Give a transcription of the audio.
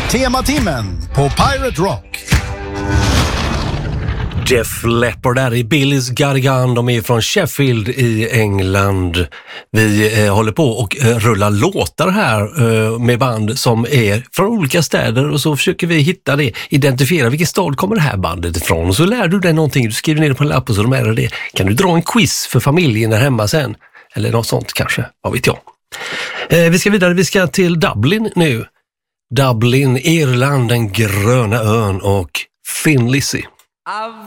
Tematimmen på Pirate Rock. Def Leppard där i Billys Gargan. De är från Sheffield i England. Vi håller på och rullar låtar här med band som är från olika städer, och så försöker vi hitta det, identifiera vilken stad kommer det här bandet ifrån, och så lär du dig någonting, du skriver ner det på en lapp och så de är det. Kan du dra en quiz för familjen där hemma sen, eller något sånt kanske, vad vet jag. Vi ska vidare, vi ska till Dublin nu. Dublin, Irland, den gröna ön, och Thin Lizzy. I've